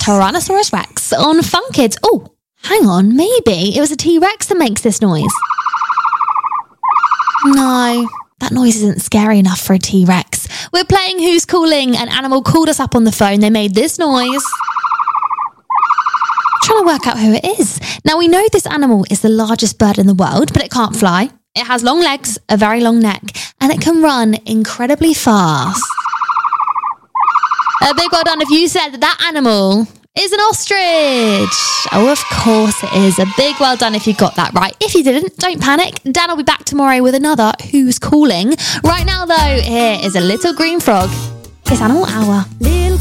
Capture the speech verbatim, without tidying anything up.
Tyrannosaurus Rex on Fun Kids. Oh, hang on, maybe it was a T-Rex that makes this noise. No, that noise isn't scary enough for a T-Rex. We're playing Who's Calling. An animal called us up on the phone. They made this noise. Trying to work out who it is. Now, we know this animal is the largest bird in the world, but it can't fly. It has long legs, a very long neck, and it can run incredibly fast. A big well done if you said that that animal is an ostrich. Oh, of course it is. A big well done if you got that right. If you didn't, don't panic. Dan will be back tomorrow with another Who's Calling. Right now, though, here is a little green frog. It's Animal Hour.